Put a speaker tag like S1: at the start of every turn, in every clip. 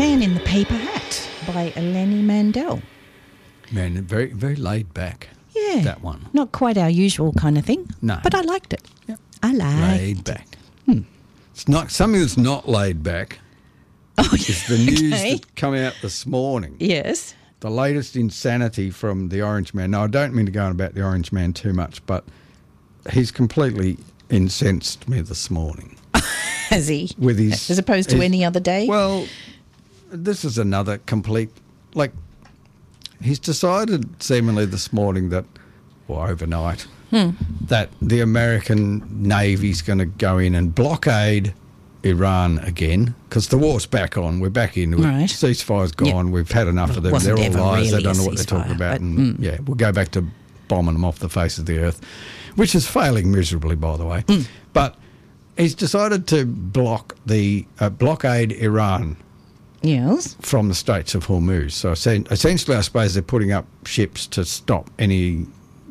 S1: Man in the Paper Hat by Eleni Mandel.
S2: Man, very, very laid back.
S1: Yeah.
S2: That one.
S1: Not quite our usual kind of thing.
S2: No.
S1: But I liked it.
S2: Yep.
S1: I liked
S2: Laid back. It's not something that's not laid back.
S1: Oh,
S2: It's the news
S1: okay.
S2: that come out this morning.
S1: Yes.
S2: The latest insanity from the Orange Man. Now, I don't mean to go on about the Orange Man too much, but he's completely incensed me this morning.
S1: Has he?
S2: With his,
S1: As opposed to any other day?
S2: Well, this is another complete, he's decided seemingly this morning that, or overnight, that the American Navy's going to go in and blockade Iran again because the war's back on. We're back into it.
S1: Right.
S2: Ceasefire's gone.
S1: Yep.
S2: We've had enough of them.
S1: Wasn't
S2: They're all
S1: ever
S2: liars.
S1: really
S2: They don't know
S1: a
S2: what they're talking
S1: ceasefire,
S2: about.
S1: but,
S2: And yeah, we'll go back to bombing them off the face of the earth, which is failing miserably, by the way. But he's decided to blockade Iran
S1: Yes.
S2: from the Straits of Hormuz. So essentially, I suppose they're putting up ships to stop any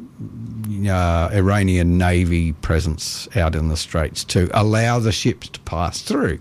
S2: Iranian Navy presence out in the Straits to allow the ships to pass through.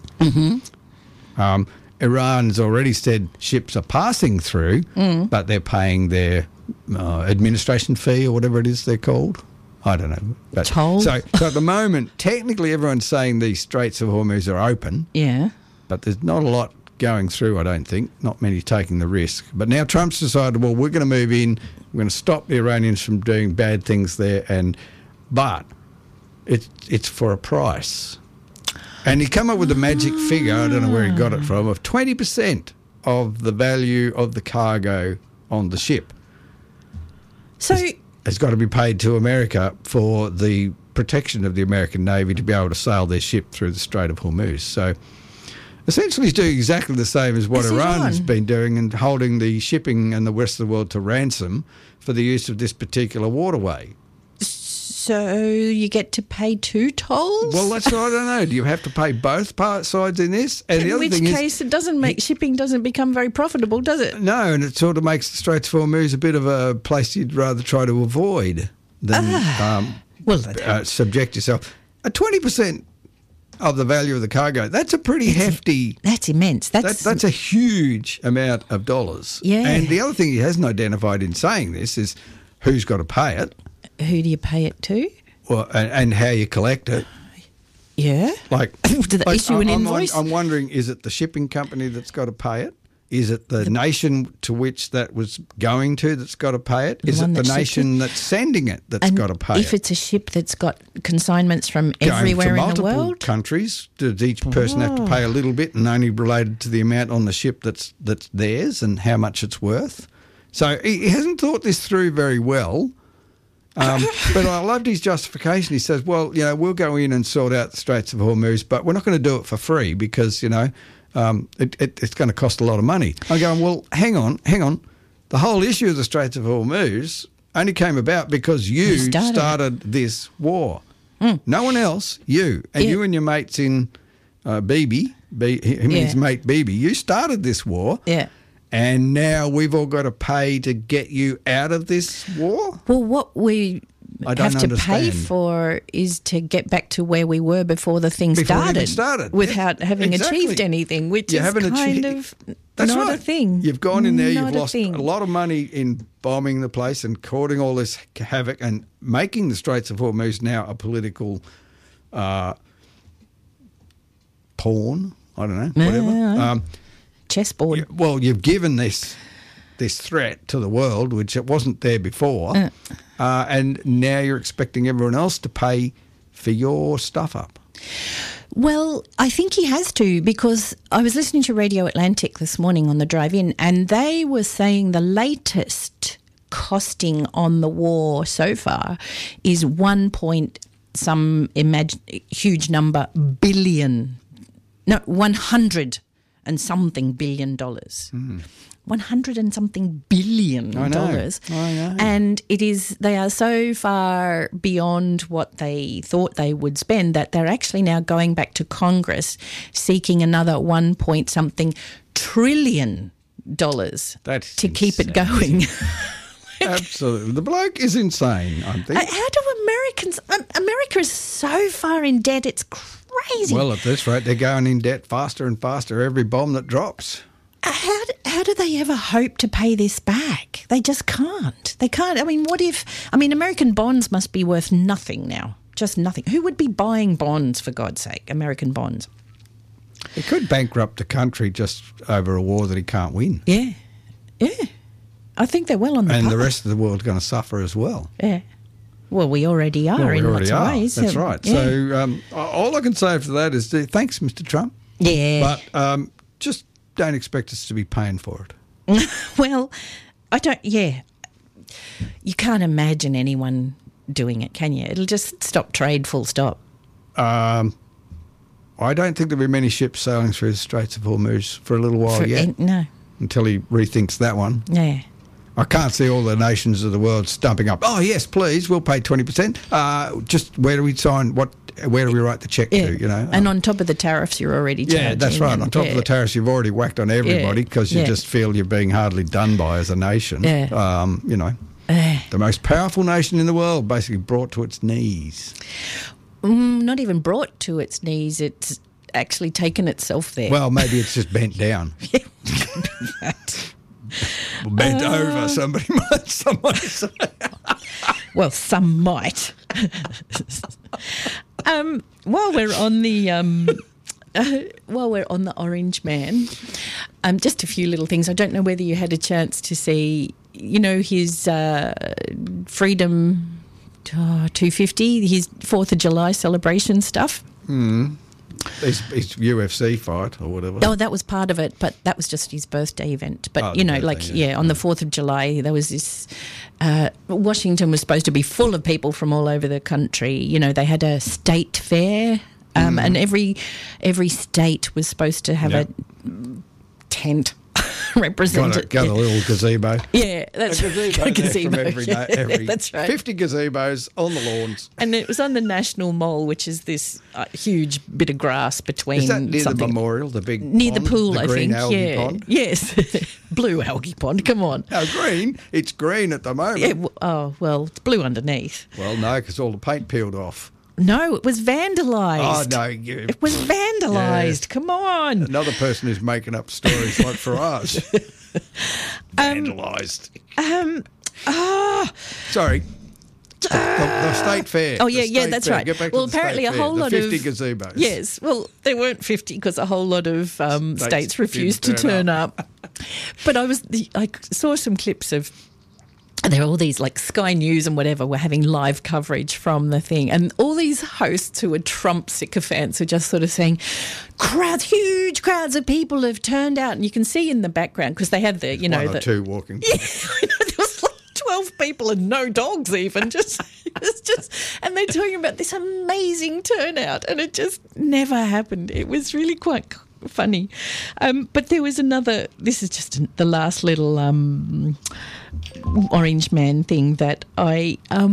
S2: Iran's already said ships are passing through, but they're paying their administration fee or whatever it is they're called. I don't know. But,
S1: Toll?
S2: So at the moment, technically everyone's saying the Straits of Hormuz are open,
S1: Yeah.
S2: but there's not a lot going through, I don't think. Not many taking the risk. But now Trump's decided, well, we're going to move in. We're going to stop the Iranians from doing bad things there. But it's for a price. And he come up with a magic figure, I don't know where he got it from, of 20% of the value of the cargo on the ship.
S1: So,
S2: Has got to be paid to America for the protection of the American Navy to be able to sail their ship through the Strait of Hormuz. So essentially he's doing exactly the same as what
S1: As
S2: Iran has
S1: Iran.
S2: been doing and holding the shipping and the rest of the world to ransom for the use of this particular waterway.
S1: so you get to pay 2 tolls?
S2: Well, that's what I don't know. Do you have to pay both sides in this? And the
S1: in
S2: other
S1: which
S2: thing
S1: case it doesn't make shipping doesn't become very profitable, does it?
S2: no, and it sort of makes the Straits of Hormuz a bit of a place you'd rather try to avoid than subject yourself. 20% of the value of the cargo, that's a pretty hefty...
S1: That's immense.
S2: That's a huge amount of dollars.
S1: Yeah.
S2: And the other thing he hasn't identified in saying this is who's got to pay it,
S1: Who do you pay it to?
S2: and how you collect it.
S1: Yeah.
S2: Like,
S1: Do they issue an
S2: I'm
S1: invoice?
S2: I'm wondering, is it the shipping company that's got to pay it? Is it the nation to which that was going to that's got to pay it? Is
S1: one
S2: it the
S1: that shipped
S2: nation that's sending it that's
S1: And
S2: got to pay
S1: if
S2: it?
S1: it's a ship that's got consignments from
S2: Going
S1: everywhere
S2: to
S1: in the
S2: multiple
S1: world?
S2: countries, does each person have to pay a little bit and only related to the amount on the ship that's theirs and how much it's worth? So he hasn't thought this through very well. But I loved his justification. He says, well, we'll go in and sort out the Straits of Hormuz, but we're not going to do it for free because, it's going to cost a lot of money. I'm going, well, hang on. The whole issue of the Straits of Hormuz only came about because you started this war. No one else, you. And you and your mates in Bibi, he means mate Bibi, you started this war.
S1: Yeah.
S2: And now we've all got to pay to get you out of this war?
S1: Well, what we
S2: I don't
S1: have to pay
S2: understand.
S1: for is to get back to where we were before the thing
S2: Before it even
S1: started.
S2: started.
S1: Without having
S2: Exactly.
S1: achieved anything, which
S2: You
S1: is
S2: haven't
S1: kind
S2: achieved-
S1: of
S2: That's
S1: not
S2: right.
S1: a thing.
S2: You've gone in there,
S1: Not
S2: you've lost
S1: thing.
S2: a lot of money in bombing the place and causing all this havoc and making the Straits of Hormuz now a political pawn. I don't know, whatever.
S1: Chessboard.
S2: Well, you've given this threat to the world, which it wasn't there before, and now you're expecting everyone else to pay for your stuff up.
S1: Well, I think he has to, because I was listening to Radio Atlantic this morning on the drive in, and they were saying the latest costing on the war so far is 100 and something billion dollars. 100 and something billion dollars.
S2: I know.
S1: And they are so far beyond what they thought they would spend that they're actually now going back to Congress seeking another 1 point something trillion dollars
S2: That's
S1: to keep it
S2: insane.
S1: going.
S2: Absolutely. The bloke is insane, I think.
S1: How do Americans... America is so far in debt, it's crazy.
S2: Well, at this rate, they're going in debt faster and faster every bomb that drops.
S1: How do they ever hope to pay this back? They just can't. They can't. I mean, American bonds must be worth nothing now. Just nothing. Who would be buying bonds, for God's sake, American bonds?
S2: It could bankrupt a country just over a war that he can't win.
S1: Yeah. I think they're well on the path.
S2: And the rest of the world's going to suffer as well.
S1: Yeah. Well, we already are in lots of ways.
S2: That's right. Yeah. So all I can say for that is thanks, Mr. Trump.
S1: Yeah.
S2: But just don't expect us to be paying for
S1: it. Well, I don't, yeah. You can't imagine anyone doing it, can you? It'll just stop trade, full stop.
S2: I don't think there'll be many ships sailing through the Straits of Hormuz for a little while yet.
S1: No.
S2: Until he rethinks that one.
S1: Yeah.
S2: I can't see all the nations of the world stumping up. Oh, yes, please, we'll pay 20%. Just where do we sign? Where do we write the cheque to? You know,
S1: and on top of the tariffs, you're already charging.
S2: Yeah, that's right. On top of the tariffs, you've already whacked on everybody because you just feel you're being hardly done by as a nation.
S1: Yeah.
S2: You know, the most powerful nation in the world, basically brought to its knees.
S1: Not even brought to its knees. It's actually taken itself there.
S2: Well, maybe it's just bent down.
S1: Yeah, could be that.
S2: Bent over, somebody might say.
S1: Well, some might. While we're on the Orange Man, just a few little things. I don't know whether you had a chance to see, his Freedom 250, his 4th of July celebration stuff.
S2: His UFC fight or whatever.
S1: Oh, that was part of it, but that was just his birthday event. But, on the 4th of July, there was this... Washington was supposed to be full of people from all over the country. They had a state fair, and every state was supposed to have a tent represented.
S2: Got a little gazebo.
S1: Yeah, that's
S2: a gazebo. Every
S1: that's right.
S2: 50 gazebos on the lawns.
S1: And it was on the National Mall, which is this huge bit of grass between.
S2: Is that near the memorial, the big
S1: near
S2: pond,
S1: the pool?
S2: the
S1: I
S2: green
S1: think.
S2: Algae pond?
S1: Yes, blue algae pond. Come on.
S2: No, green. It's green at the moment.
S1: Yeah. Well, it's blue underneath.
S2: Well, no, because all the paint peeled off.
S1: No, it was vandalised.
S2: Oh, no.
S1: It was vandalised. Yeah. Come on.
S2: Another person who's making up stories like Farage. Vandalised. Sorry. The state fair.
S1: Oh, yeah, that's
S2: fair.
S1: right.
S2: Get back
S1: well,
S2: to the
S1: apparently
S2: state
S1: a whole
S2: fair.
S1: lot
S2: the
S1: of
S2: 50 gazebos.
S1: Yes, well, there weren't 50 because a whole lot of states refused to turn up. But I saw some clips of. There are all these, like Sky News and whatever, were having live coverage from the thing. And all these hosts who are Trump sycophants are just sort of saying, huge crowds of people have turned out. And you can see in the background, because they had
S2: one or two walking.
S1: Yeah, there was like 12 people and no dogs even. And they're talking about this amazing turnout. And it just never happened. It was really quite funny. But there was another, this is just the last little Orange Man thing that I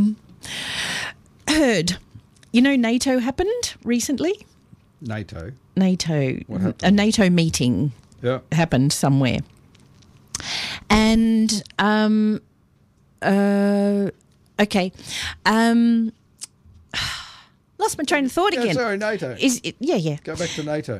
S1: heard. NATO happened recently?
S2: NATO?
S1: What happened? A NATO meeting happened somewhere. And, okay. Lost my train of thought again.
S2: Sorry, NATO.
S1: Yeah.
S2: Go back to NATO.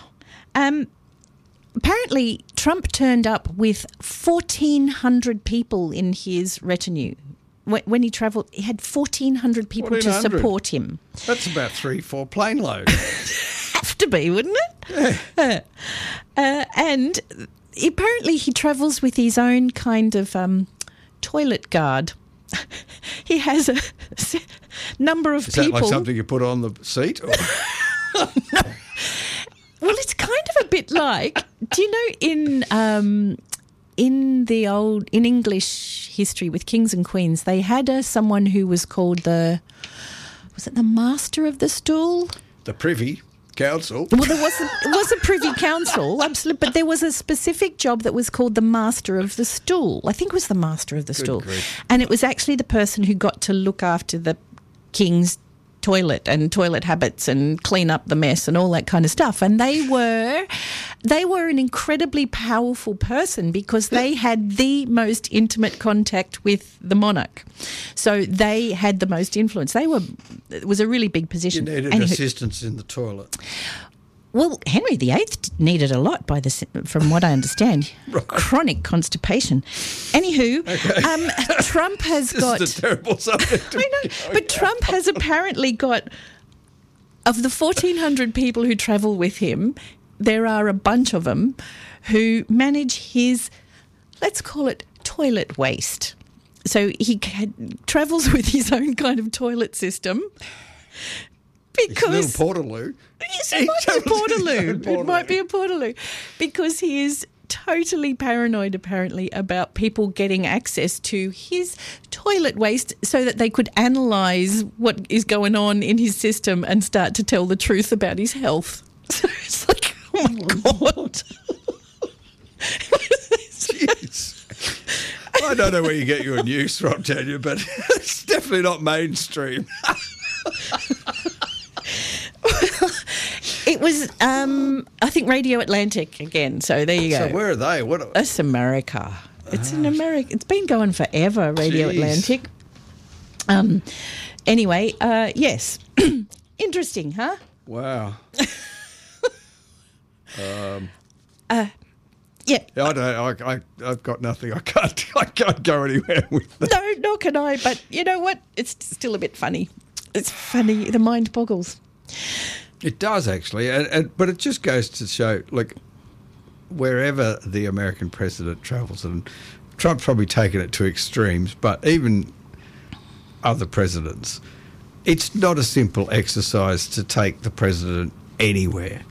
S1: Apparently, Trump turned up with 1,400 people in his retinue. When he travelled, he had 1,400 people to support him.
S2: That's about 3-4 plane loads.
S1: Have to be, wouldn't it? Yeah. And apparently he travels with his own kind of toilet guard. He has a number of people.
S2: Is that like something you put on the seat? Or?
S1: No. Well, it's kind of a bit like, do you know in English history with kings and queens, they had someone who was called was it the Master of the Stool?
S2: The Privy Council.
S1: Well, it was a Privy Council, absolutely, but there was a specific job that was called the Master of the Stool. I think it was the Master of the Stool.
S2: Grief.
S1: And it was actually the person who got to look after the king's toilet and toilet habits and clean up the mess and all that kind of stuff. And they were an incredibly powerful person because they had the most intimate contact with the monarch. So they had the most influence. It was a really big position.
S2: You needed assistance in the toilet.
S1: Well, Henry VIII needed a lot from what I understand.
S2: Right.
S1: Chronic constipation. Anywho, Trump has got...
S2: This is a terrible subject.
S1: I know, but Trump has apparently got... Of the 1,400 people who travel with him, there are a bunch of them who manage his, let's call it, toilet waste. So he travels with his own kind of toilet system. Because
S2: it's a little Portaloo.
S1: Yes, it might be a Portaloo. It might be a Portaloo. Because he is totally paranoid, apparently, about people getting access to his toilet waste so that they could analyse what is going on in his system and start to tell the truth about his health. So it's like, oh my God.
S2: Jeez. I don't know where you get your news from, Tanya, but it's definitely not mainstream.
S1: It was, I think, Radio Atlantic again. So there you go.
S2: So where are they?
S1: It's America. It's in America. It's been going forever, Radio Atlantic. Anyway, yes. Interesting, huh?
S2: Wow.
S1: Yeah.
S2: I've got nothing. I can't go anywhere with that.
S1: No, nor can I. But you know what? It's still a bit funny. It's funny. The mind boggles.
S2: It does, actually. But it just goes to show, like, wherever the American president travels, and Trump's probably taken it to extremes, but even other presidents, it's not a simple exercise to take the president anywhere.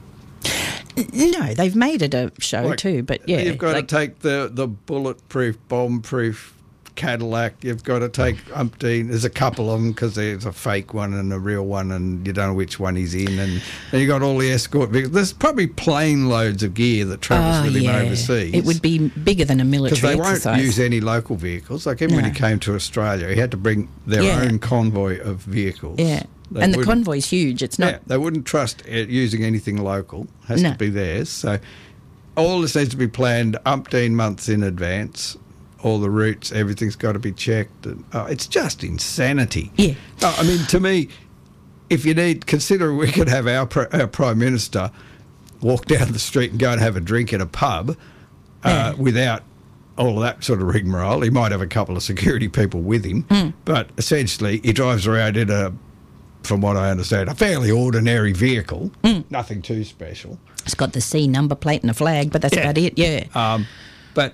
S1: No, they've made it a show too, but yeah.
S2: You've got to take the bulletproof, bomb-proof Cadillac. You've got to take umpteen. There's a couple of them because there's a fake one and a real one, and you don't know which one he's in. And then you've got all the escort vehicles. There's probably plane loads of gear that travels with him overseas.
S1: It would be bigger than a military exercise.
S2: Because they won't use any local vehicles. Like even when he came to Australia, he had to bring their own convoy of vehicles.
S1: Yeah. And the convoy's huge. It's not...
S2: Yeah, they wouldn't trust using anything local. It has to be theirs. So all this needs to be planned umpteen months in advance. All the routes, everything's got to be checked. And, it's just insanity.
S1: Yeah.
S2: I mean, to me, if you consider we could have our Prime Minister walk down the street and go and have a drink at a pub without all of that sort of rigmarole. He might have a couple of security people with him, but essentially he drives around in from what I understand, a fairly ordinary vehicle, nothing too special.
S1: It's got the C number plate and a flag, but that's about it,
S2: But,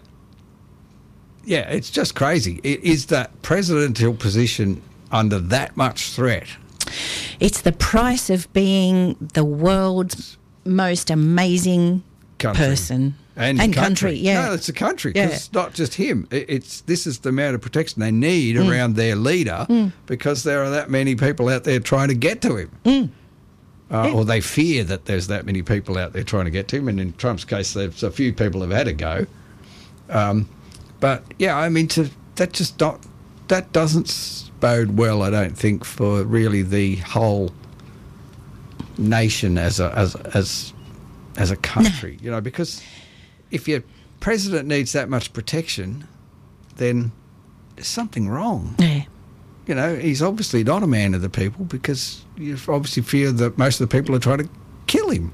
S2: yeah, it's just crazy. Is that presidential position under that much threat?
S1: It's the price of being the world's most amazing person.
S2: And
S1: country, yeah.
S2: No, it's the country, because it's not just him. This is the amount of protection they need around their leader because there are that many people out there trying to get to him. Or they fear that there's that many people out there trying to get to him, and in Trump's case, there's a few people have had a go. But, yeah, I mean, that doesn't bode well, I don't think, for really the whole nation as a country, you know, because if your president needs that much protection, then there's something wrong.
S1: Yeah.
S2: You know, he's obviously not a man of the people because you obviously fear that most of the people are trying to kill him.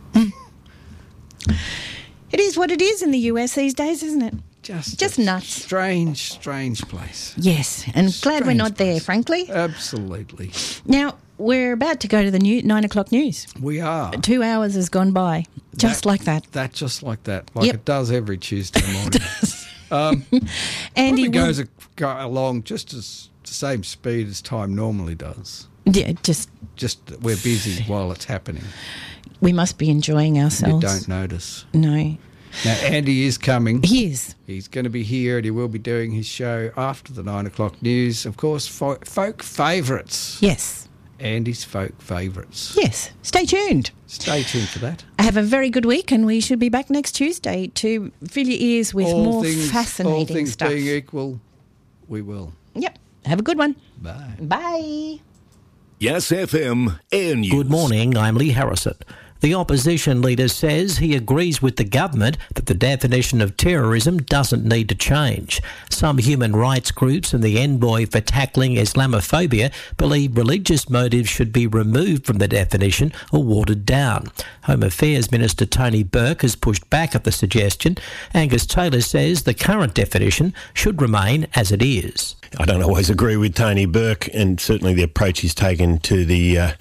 S1: It is what it is in the US these days, isn't it? Just nuts.
S2: Strange place.
S1: Yes, and glad we're not there, frankly.
S2: Absolutely.
S1: Now, we're about to go to the 9 o'clock news.
S2: We are.
S1: 2 hours has gone by, just like that.
S2: Just like that, like it does every Tuesday morning.
S1: And
S2: it goes along just as the same speed as time normally does.
S1: Yeah, just
S2: we're busy while it's happening.
S1: We must be enjoying ourselves.
S2: You don't notice.
S1: No.
S2: Now, Andy is coming.
S1: He is.
S2: He's going to be here and he will be doing his show after the 9 o'clock news. Of course, folk favourites.
S1: Yes.
S2: Andy's folk favourites.
S1: Yes. Stay tuned.
S2: Stay tuned for that.
S1: Have a very good week, and we should be back next Tuesday to fill your ears with more fascinating stuff.
S2: All things being equal, we will.
S1: Yep. Have a good one.
S2: Bye.
S1: Bye.
S3: Yes FM Air News.
S4: Good morning, I'm Lee Harrison.
S3: The opposition leader says he agrees with the government that the definition of terrorism doesn't need to change. Some human rights groups and the envoy for tackling Islamophobia believe religious motives should be removed from the definition or watered down. Home Affairs Minister Tony Burke has pushed back at the suggestion. Angus Taylor says the current definition should remain as it is.
S4: I don't always agree with Tony Burke, and certainly the approach he's taken to the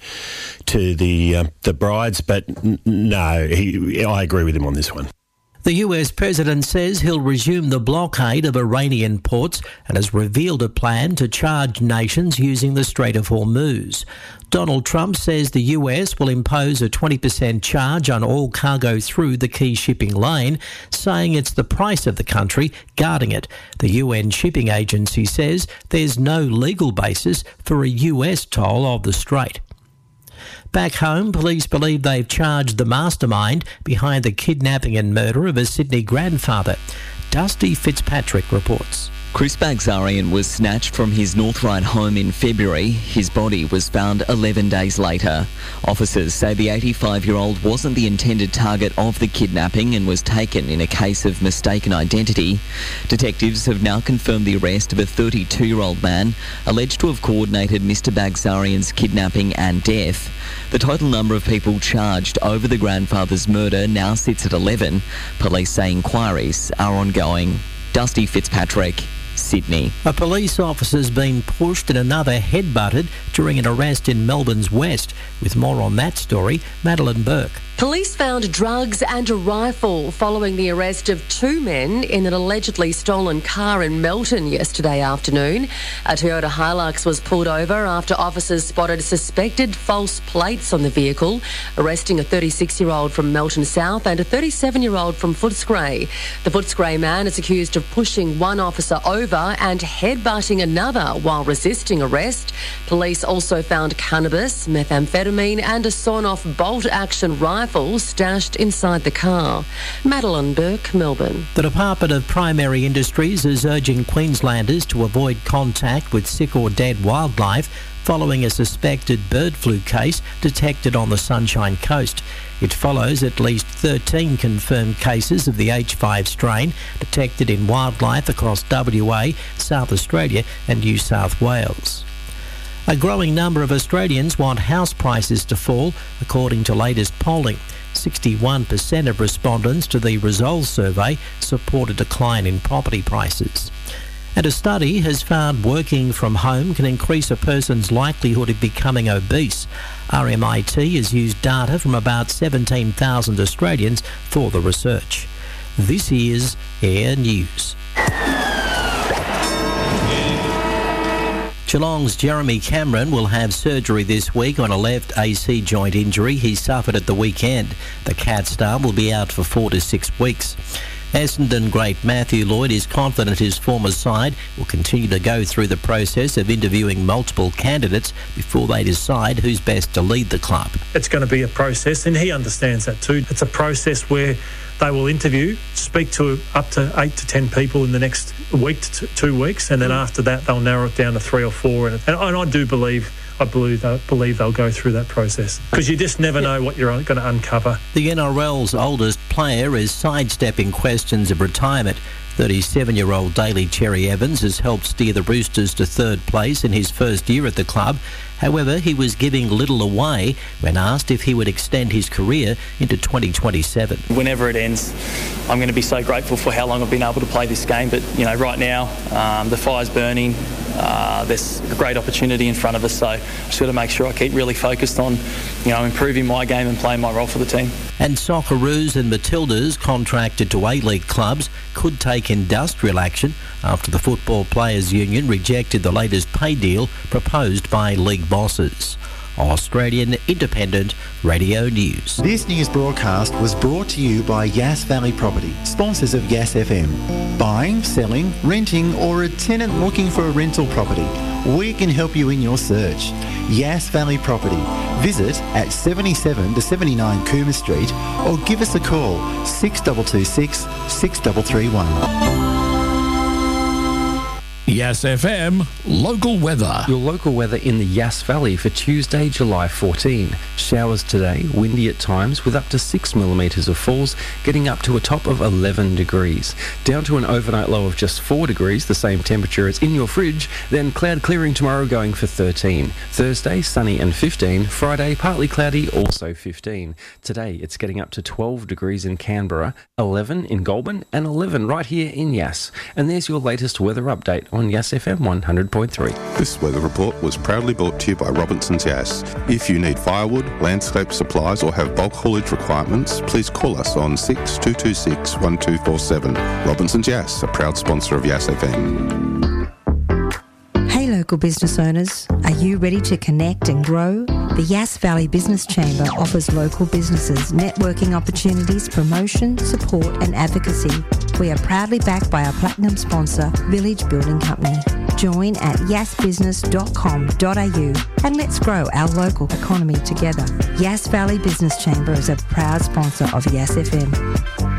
S4: brides, but no, I agree with him on this one.
S3: The US president says he'll resume the blockade of Iranian ports and has revealed a plan to charge nations using the Strait of Hormuz. Donald Trump says the US will impose a 20% charge on all cargo through the key shipping lane, saying it's the price of the country guarding it. The UN shipping agency says there's no legal basis for a US toll of the strait. Back home, police believe they've charged the mastermind behind the kidnapping and murder of a Sydney grandfather. Dusty Fitzpatrick reports.
S5: Chris Bagzarian was snatched from his North Ryde home in February. His body was found 11 days later. Officers say the 85-year-old wasn't the intended target of the kidnapping and was taken in a case of mistaken identity. Detectives have now confirmed the arrest of a 32-year-old man alleged to have coordinated Mr Bagzarian's kidnapping and death. The total number of people charged over the grandfather's murder now sits at 11. Police say inquiries are ongoing. Dusty Fitzpatrick, Sydney.
S3: A police officer's been pushed and another headbutted during an arrest in Melbourne's West. With more on that story, Madeline Burke.
S6: Police found drugs and a rifle following the arrest of two men in an allegedly stolen car in Melton yesterday afternoon. A Toyota Hilux was pulled over after officers spotted suspected false plates on the vehicle, arresting a 36-year-old from Melton South and a 37-year-old from Footscray. The Footscray man is accused of pushing one officer over and headbutting another while resisting arrest. Police also found cannabis, methamphetamine and a sawn-off bolt-action rifle stashed inside the car. Madeline Burke, Melbourne.
S3: The Department of Primary Industries is urging Queenslanders to avoid contact with sick or dead wildlife following a suspected bird flu case detected on the Sunshine Coast. It follows at least 13 confirmed cases of the H5 strain detected in wildlife across WA, South Australia and New South Wales. A growing number of Australians want house prices to fall, according to latest polling. 61% of respondents to the Resolve survey support a decline in property prices. And a study has found working from home can increase a person's likelihood of becoming obese. RMIT has used data from about 17,000 Australians for the research. This is Air News. Geelong's Jeremy Cameron will have surgery this week on a left AC joint injury he suffered at the weekend. The Cat star will be out for 4 to 6 weeks. Essendon great Matthew Lloyd is confident his former side will continue to go through the process of interviewing multiple candidates before they decide who's best to lead the club.
S7: It's going to be a process, and he understands that too. It's a process where they will interview, speak to up to 8 to 10 people in the next week to 2 weeks, and then after that they'll narrow it down to 3 or 4. And I believe they'll go through that process, because you just never know what you're going to uncover.
S3: The NRL's oldest player is sidestepping questions of retirement. 37-year-old Daly Cherry Evans has helped steer the Roosters to third place in his first year at the club. However, he was giving little away when asked if he would extend his career into 2027.
S8: Whenever it ends, I'm going to be so grateful for how long I've been able to play this game. But, you know, right now, the fire's burning. There's a great opportunity in front of us. So I just got to make sure I keep really focused on, improving my game and playing my role for the team.
S3: And Socceroos and Matildas contracted to A-League clubs could take industrial action after the Football Players Union rejected the latest pay deal proposed by league bosses. Australian Independent Radio News.
S9: This news broadcast was brought to you by Yass Valley Property, sponsors of Yass FM. Buying, selling, renting or a tenant looking for a rental property, we can help you in your search. Yass Valley Property. Visit at 77 to 79 Cooma Street or give us a call 6226 6331.
S10: Yas FM local weather.
S11: Your local weather in the Yass Valley for Tuesday, July 14. Showers today, windy at times with up to 6 millimetres of falls, getting up to a top of 11 degrees. Down to an overnight low of just 4 degrees, the same temperature as in your fridge. Then cloud clearing tomorrow, going for 13. Thursday, sunny and 15. Friday, partly cloudy, also 15. Today, it's getting up to 12 degrees in Canberra, 11 in Goulburn, and 11 right here in Yass. And there's your latest weather update on Yass FM 100.3.
S12: This weather report was proudly brought to you by Robinson's Yass. If you need firewood, landscape supplies or have bulk haulage requirements, please call us on 6226 1247. Robinson's Yass, a proud sponsor of Yass FM.
S13: Hey local business owners, are you ready to connect and grow? The Yass Valley Business Chamber offers local businesses networking opportunities, promotion, support and advocacy. We are proudly backed by our platinum sponsor, Village Building Company. Join at yassbusiness.com.au and let's grow our local economy together. Yass Valley Business Chamber is a proud sponsor of Yass FM.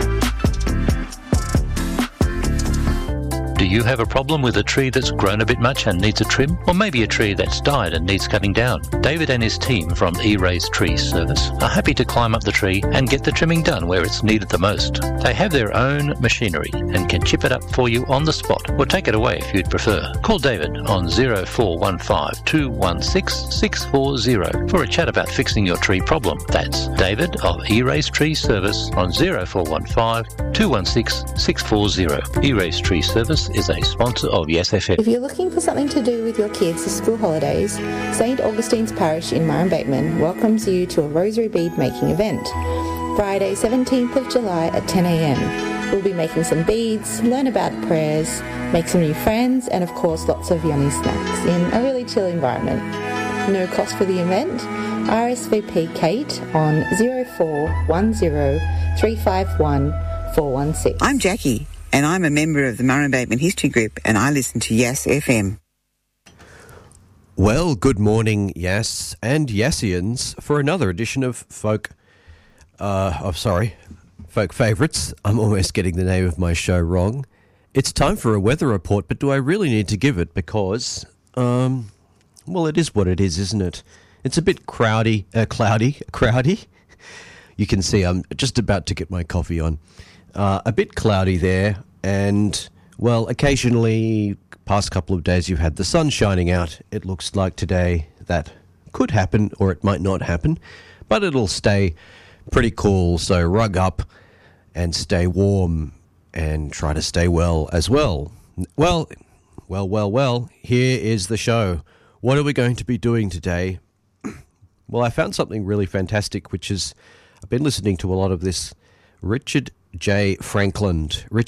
S14: Do you have a problem with a tree that's grown a bit much and needs a trim? Or maybe a tree that's died and needs cutting down? David and his team from E-Raise Tree Service are happy to climb up the tree and get the trimming done where it's needed the most. They have their own machinery and can chip it up for you on the spot or take it away if you'd prefer. Call David on 0415 216 640 for a chat about fixing your tree problem. That's David of E-Raise Tree Service on 0415 216 640. E-Raise Tree Service is a sponsor of Yass FM.
S15: If you're looking for something to do with your kids' school holidays, St Augustine's Parish in Murrumbateman welcomes you to a rosary bead making event. Friday 17th of July at 10 a.m. We'll be making some beads, learn about prayers, make some new friends, and of course lots of yummy snacks in a really chill environment. No cost for the event. RSVP Kate on 0410 351 416.
S16: I'm Jackie, and I'm a member of the Murrumbateman History Group, and I listen to Yass FM.
S17: Well, good morning, Yass and Yassians, for another edition of Folk Favourites. I'm almost getting the name of my show wrong. It's time for a weather report, but do I really need to give it? Because, well, it is what it is, isn't it? It's a bit cloudy. You can see I'm just about to get my coffee on. A bit cloudy there, and, well, occasionally, past couple of days, you've had the sun shining out. It looks like today that could happen, or it might not happen, but it'll stay pretty cool, so rug up and stay warm and try to stay well as well. Well, here is the show. What are we going to be doing today? Well, I found something really fantastic, which is, I've been listening to a lot of this Richard Franklin,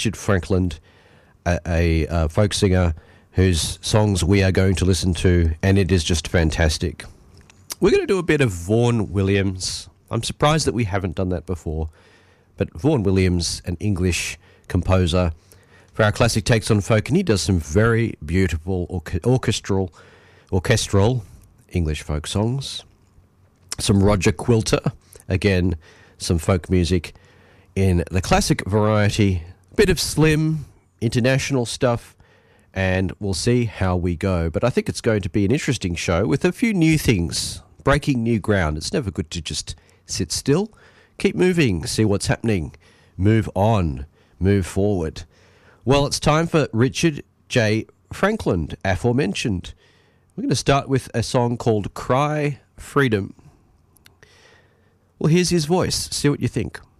S17: a folk singer whose songs we are going to listen to, and it is just fantastic. We're going to do a bit of Vaughan Williams. I'm surprised that we haven't done that before, but Vaughan Williams, an English composer, for our classic takes on folk, and he does some very beautiful orchestral English folk songs. Some Roger Quilter, again, some folk music in the classic variety, a bit of slim, international stuff, and we'll see how we go. But I think it's going to be an interesting show with a few new things, breaking new ground. It's never good to just sit still. Keep moving, see what's happening, move on, move forward. Well, it's time for Richard J. Franklin, aforementioned. We're going to start with a song called Cry Freedom. Well, here's his voice. See what you think.